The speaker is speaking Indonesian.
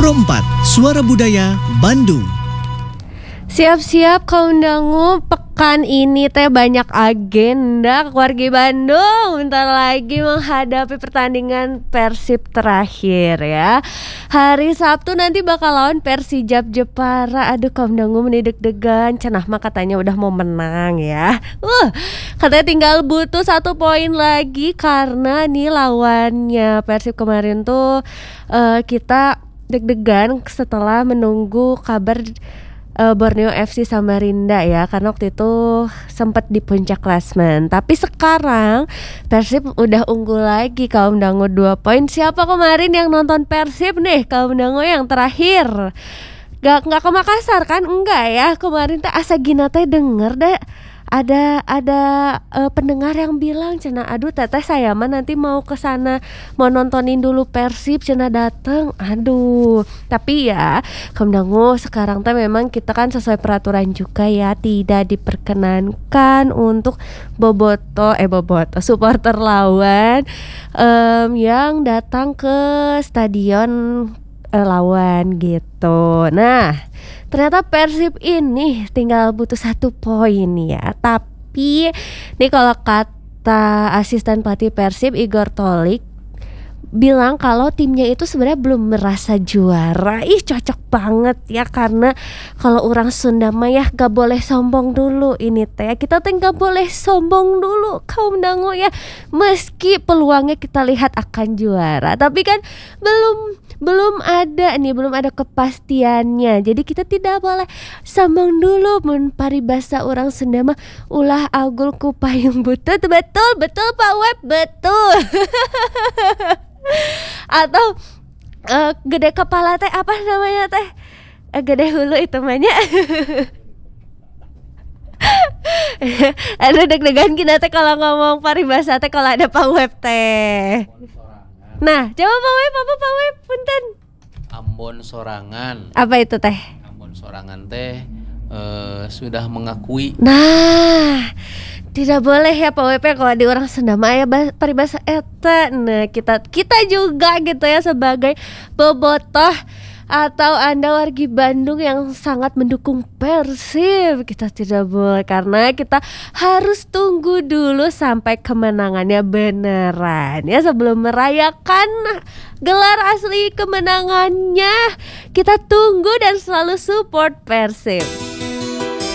Pro 4, Suara Budaya, Bandung. Siap-siap kaum dangu, pekan ini teh banyak agenda keluarga Bandung. Bentar lagi menghadapi pertandingan Persib terakhir ya. Hari Sabtu nanti bakal lawan Persijap Jepara. Aduh kaum dangu menideg-degan. Cenah mah katanya udah mau menang ya. Katanya tinggal butuh 1 poin lagi karena nih lawannya Persib kemarin tuh kita deg-degan setelah menunggu kabar Borneo FC Samarinda ya, karena waktu itu sempat di puncak klasmen. Tapi sekarang Persib udah unggul lagi kaum dango 2 poin. Siapa kemarin yang nonton Persib nih kaum dango yang terakhir? Gak ke Makassar kan? Enggak ya, kemarin teh asa gina teh denger deh ada pendengar yang bilang cenah, aduh teteh saya mah nanti mau ke sana mau nontonin dulu Persib cenah dateng. Aduh, tapi ya kaum dangu sekarang teh memang kita kan sesuai peraturan juga ya, tidak diperkenankan untuk boboto supporter lawan yang datang ke stadion lawan gitu. Nah, ternyata Persib ini tinggal butuh 1 poin ya. Tapi nih kalau kata asisten pelatih Persib Igor Tolik bilang kalau timnya itu sebenarnya belum merasa juara. Ih cocok banget ya, karena kalau orang Sunda mah ya gak boleh sombong dulu. Ini teh kita teh gak boleh sombong dulu kaum dangu ya. Meski peluangnya kita lihat akan juara, tapi kan belum ada kepastiannya. Jadi kita tidak boleh sombong dulu. Mun paribasa orang Sunda mah ulah agul ku payung butut. Betul Pak Web, betul. Atau gede kepala teh apa namanya teh? Gede hulu itu namanya. Ada deg-degan kita teh kalau ngomong paribasa teh kalau ada Pak Web teh. Nah, coba Pak Web, punten. Ambon sorangan. Apa itu teh? Ambon sorangan teh sudah mengakui. Nah, tidak boleh ya Pak WP kalau di orang Sunda mah ya paribasa eta. Nah, kita juga gitu ya sebagai bobotoh atau Anda wargi Bandung yang sangat mendukung Persib, kita tidak boleh, karena kita harus tunggu dulu sampai kemenangannya beneran ya sebelum merayakan gelar asli kemenangannya. Kita tunggu dan selalu support Persib.